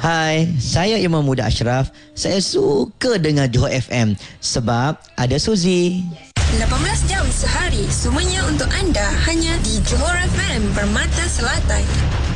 Hai, saya Imam Muda Ashraf. Saya suka dengar Johor FM sebab ada Suzy. 18 jam sehari, semuanya untuk anda hanya di Johor FM Permata Selatan.